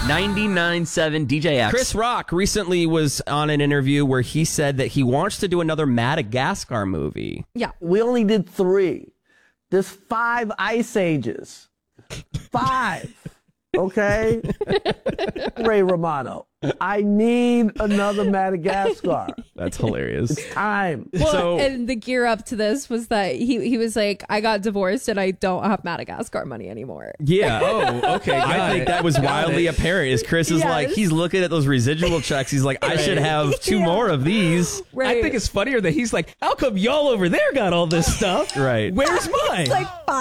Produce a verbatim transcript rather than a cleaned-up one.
ninety-nine point seven D J X. Chris Rock recently was on an interview where he said that he wants to do another Madagascar movie. Yeah. We only did three. There's five ice ages. Five. Okay? Ray Romano. I need another Madagascar. That's hilarious. It's time. Well, So- and the gear up to this was that he he was like, I got divorced and I don't have Madagascar money anymore. Yeah. Oh, okay. I got think it. that was Got wildly it. apparent. Is Chris is Yes. like, he's looking at those residual checks. He's like, I should have two Yeah. more of these. Right. I think it's funnier that he's like, how come y'all over there got all this stuff? Right. Where's mine? like